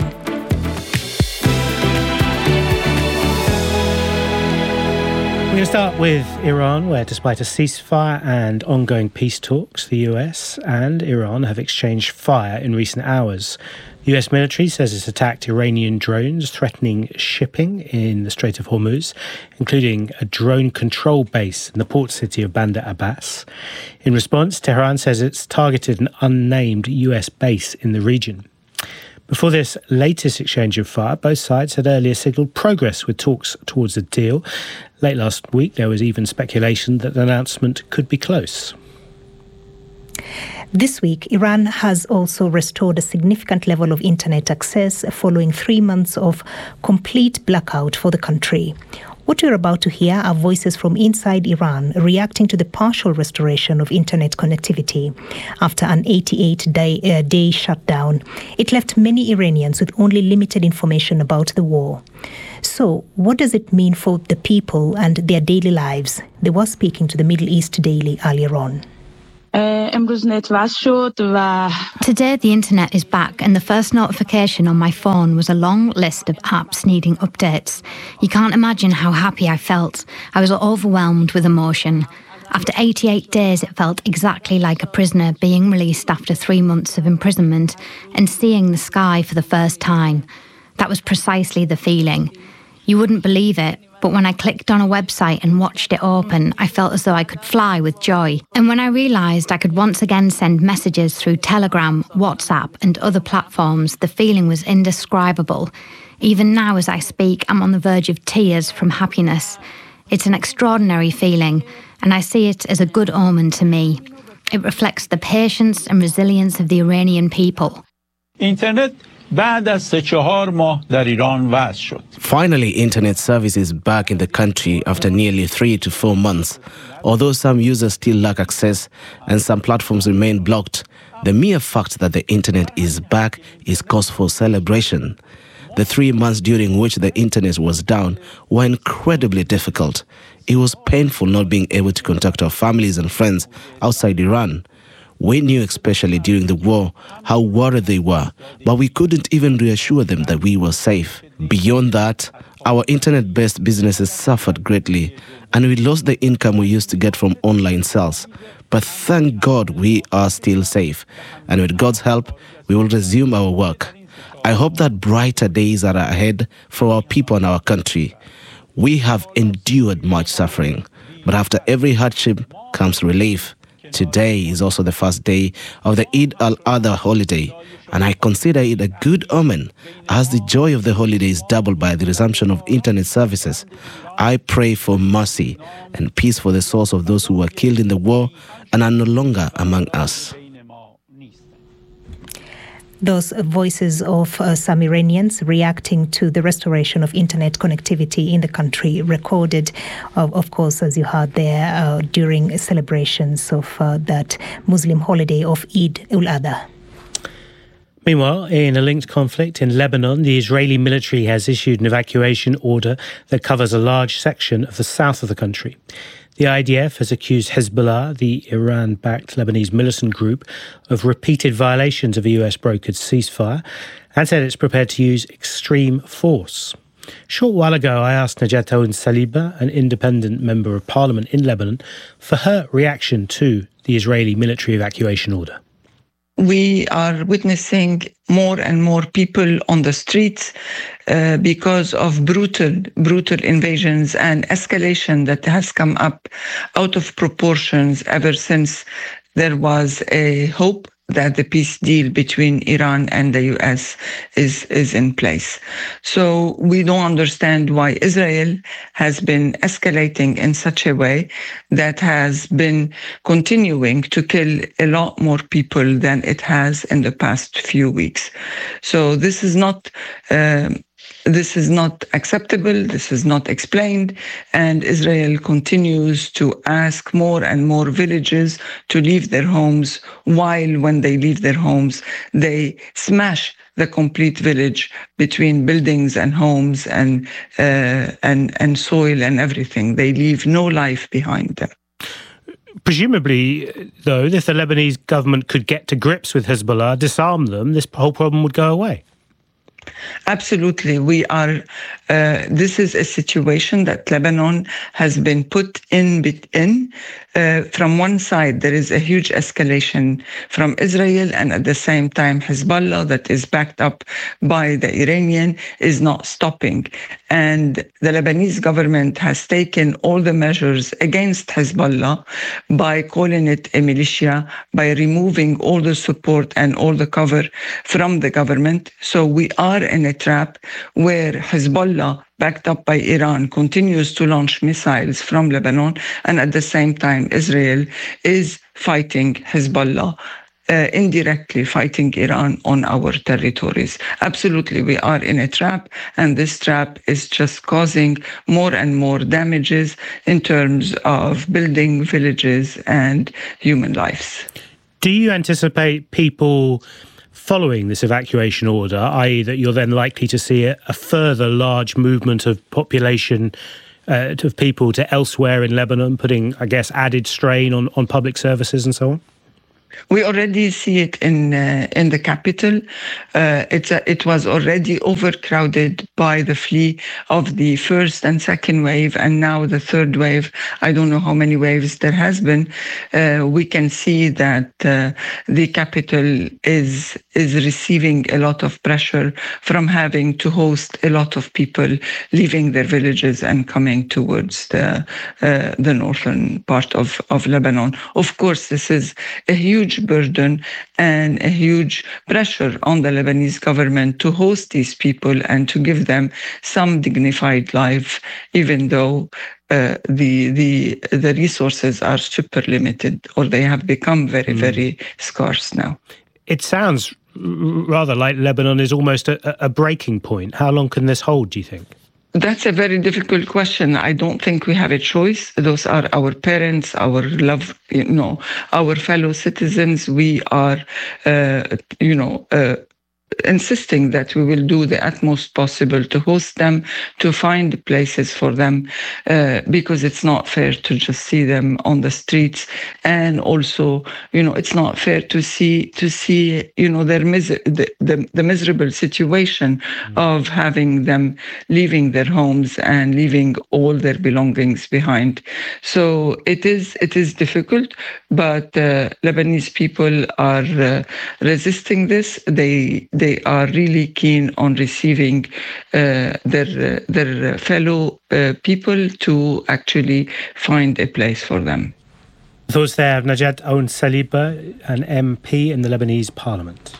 We're going to start with Iran, where despite a ceasefire and ongoing peace talks, the U S and Iran have exchanged fire in recent hours. The U S military says it's attacked Iranian drones threatening shipping in the Strait of Hormuz, including a drone control base in the port city of Bandar Abbas. In response, Tehran says it's targeted an unnamed U S base in the region. Before this latest exchange of fire, both sides had earlier signalled progress with talks towards a deal. Late last week, there was even speculation that the announcement could be close. This week, Iran has also restored a significant level of internet access following three months of complete blackout for the country. What you're about to hear are voices from inside Iran reacting to the partial restoration of internet connectivity after an eighty-eight day, uh, day shutdown. It left many Iranians with only limited information about the war. So, what does it mean for the people and their daily lives? They were speaking to the Middle East Daily earlier on. Today the internet is back and the first notification on my phone was a long list of apps needing updates. You can't imagine how happy I felt. I was overwhelmed with emotion. After eighty-eight days it felt exactly like a prisoner being released after three months of imprisonment and seeing the sky for the first time. That was precisely the feeling. You wouldn't believe it, but when I clicked on a website and watched it open, I felt as though I could fly with joy. And when I realised I could once again send messages through Telegram, WhatsApp and other platforms, the feeling was indescribable. Even now as I speak, I'm on the verge of tears from happiness. It's an extraordinary feeling, and I see it as a good omen to me. It reflects the patience and resilience of the Iranian people. Internet. Finally, internet service is back in the country after nearly three to four months. Although some users still lack access and some platforms remain blocked, the mere fact that the internet is back is cause for celebration. The three months during which the internet was down were incredibly difficult. It was painful not being able to contact our families and friends outside Iran. We knew, especially during the war, how worried they were, but we couldn't even reassure them that we were safe. Beyond that, our internet-based businesses suffered greatly, and we lost the income we used to get from online sales. But thank God we are still safe, and with God's help, we will resume our work. I hope that brighter days are ahead for our people and our country. We have endured much suffering, but after every hardship comes relief. Today is also the first day of the Eid al-Adha holiday, and I consider it a good omen as the joy of the holiday is doubled by the resumption of internet services. I pray for mercy and peace for the souls of those who were killed in the war and are no longer among us. Those voices of uh, some Iranians reacting to the restoration of internet connectivity in the country, recorded, uh, of course, as you heard there, uh, during celebrations of uh, that Muslim holiday of Eid al-Adha. Meanwhile, in a linked conflict in Lebanon, the Israeli military has issued an evacuation order that covers a large section of the south of the country. The I D F has accused Hezbollah, the Iran-backed Lebanese militant group, of repeated violations of a U S-brokered ceasefire and said it's prepared to use extreme force. A short while ago, I asked Najat Saliba, an independent member of parliament in Lebanon, for her reaction to the Israeli military evacuation order. We are witnessing more and more people on the streets uh, because of brutal, brutal invasions and escalation that has come up out of proportions ever since there was a hope that the peace deal between Iran and the U S is, is in place. So we don't understand why Israel has been escalating in such a way that has been continuing to kill a lot more people than it has in the past few weeks. So this is not um, This is not acceptable, this is not explained, and Israel continues to ask more and more villages to leave their homes, while when they leave their homes, they smash the complete village between buildings and homes and, uh, and, and soil and everything. They leave no life behind them. Presumably, though, if the Lebanese government could get to grips with Hezbollah, disarm them, this whole problem would go away. Absolutely. We are, uh, this is a situation that Lebanon has been put in. in. Uh, from one side, there is a huge escalation from Israel, and at the same time, Hezbollah, that is backed up by the Iranian, is not stopping. And the Lebanese government has taken all the measures against Hezbollah by calling it a militia, by removing all the support and all the cover from the government. So we are in a trap where Hezbollah, backed up by Iran, continues to launch missiles from Lebanon, and at the same time, Israel is fighting Hezbollah, uh, indirectly fighting Iran on our territories. Absolutely, we are in a trap, and this trap is just causing more and more damages in terms of building villages and human lives. Do you anticipate people following this evacuation order, that is that you're then likely to see a, a further large movement of population, uh, of people to elsewhere in Lebanon, putting, I guess, added strain on, on public services and so on? We already see it in uh, in the capital. Uh, it's a, it was already overcrowded by the flee of the first and second wave, and now the third wave. I don't know how many waves there has been. Uh, we can see that uh, the capital is is receiving a lot of pressure from having to host a lot of people leaving their villages and coming towards the uh, the northern part of of Lebanon. Of course, this is a huge burden and a huge pressure on the Lebanese government to host these people and to give them some dignified life, even though uh, the the the resources are super limited, or they have become very, mm. very scarce now. It sounds rather like Lebanon is almost a, a breaking point. How long can this hold, do you think? That's a very difficult question. I don't think we have a choice. Those are our parents, our love, you know, our fellow citizens. We are, uh, you know, uh, insisting that we will do the utmost possible to host them, to find places for them, uh, because it's not fair to just see them on the streets. And also, you know, it's not fair to see, to see, you know, their mis- the, the, the miserable situation mm-hmm. of having them leaving their homes and leaving all their belongings behind. So it is, it is difficult, but uh, Lebanese people are uh, resisting this. They, they are really keen on receiving uh, their, uh, their fellow uh, people to actually find a place for them. Those there, Najat Aoun Saliba, an M P in the Lebanese Parliament.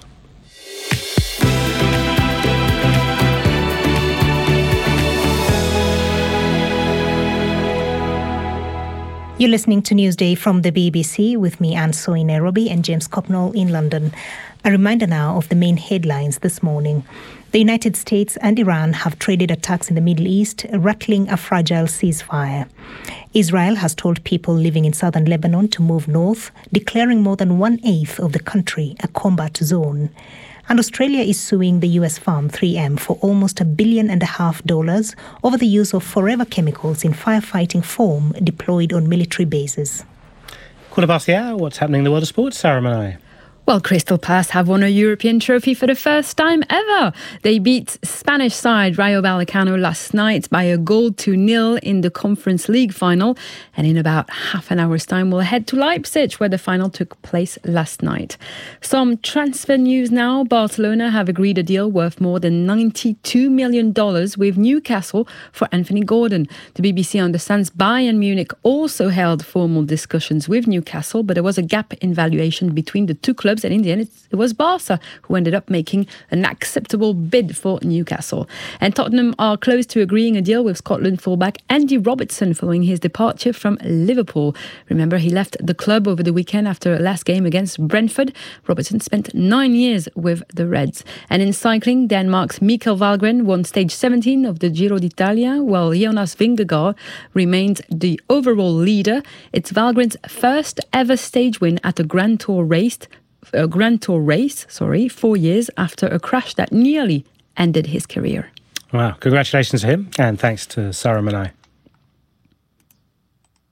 You're listening to Newsday from the B B C with me, Anne So in Nairobi, and James Copnall in London. A reminder now of the main headlines this morning. The United States and Iran have traded attacks in the Middle East, rattling a fragile ceasefire. Israel has told people living in southern Lebanon to move north, declaring more than one-eighth of the country a combat zone. And Australia is suing the U S firm three M for almost a billion and a half dollars over the use of forever chemicals in firefighting foam deployed on military bases. Quarter past the hour, what's happening in the world of sports? Sarah Manai. Well, Crystal Palace have won a European trophy for the first time ever. They beat Spanish side Rayo Vallecano last night by a goal to nil in the Conference League final. And in about half an hour's time, we'll head to Leipzig, where the final took place last night. Some transfer news now. Barcelona have agreed a deal worth more than ninety-two million dollars with Newcastle for Anthony Gordon. The B B C understands Bayern Munich also held formal discussions with Newcastle, but there was a gap in valuation between the two clubs. And in the end, it was Barca who ended up making an acceptable bid for Newcastle. And Tottenham are close to agreeing a deal with Scotland fullback Andy Robertson following his departure from Liverpool. Remember, he left the club over the weekend after a last game against Brentford. Robertson spent nine years with the Reds. And in cycling, Denmark's Mikkel Valgren won stage seventeen of the Giro d'Italia, while Jonas Vingegaard remained the overall leader. It's Valgren's first ever stage win at a Grand Tour race. A Grand Tour race, sorry, four years after a crash that nearly ended his career. Wow, congratulations to him, and thanks to Sarah Manai.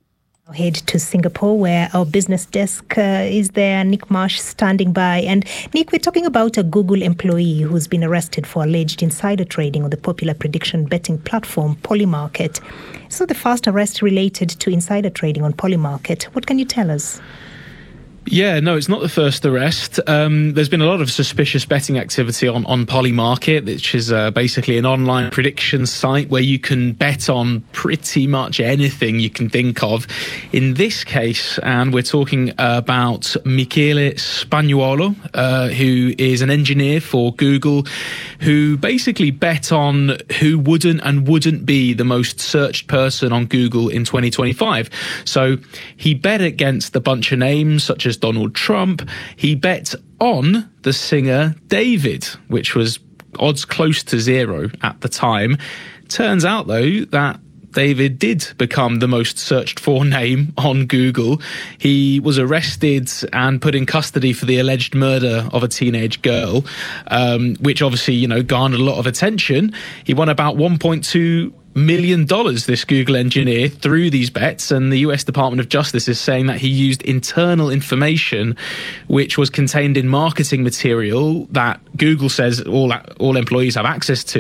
I'll head to Singapore, where our business desk uh, is there. Nick Marsh standing by. And Nick, we're talking about a Google employee who's been arrested for alleged insider trading on the popular prediction betting platform Polymarket. So the first arrest related to insider trading on Polymarket. What can you tell us? Yeah, no, it's not the first arrest. Um, there's been a lot of suspicious betting activity on, on Polymarket, which is uh, basically an online prediction site where you can bet on pretty much anything you can think of. In this case, and we're talking about Michele Spagnuolo, uh, who is an engineer for Google, who basically bet on who wouldn't and wouldn't be the most searched person on Google in twenty twenty-five. So he bet against a bunch of names such as Donald Trump. He bet on the singer David, which was odds close to zero at the time. Turns out, though, that David did become the most searched for name on Google. He was arrested and put in custody for the alleged murder of a teenage girl, um, which obviously, you know, garnered a lot of attention. He won about one point two million dollars, this Google engineer, through these bets, and the U S Department of Justice is saying that he used internal information which was contained in marketing material that Google says all all employees have access to,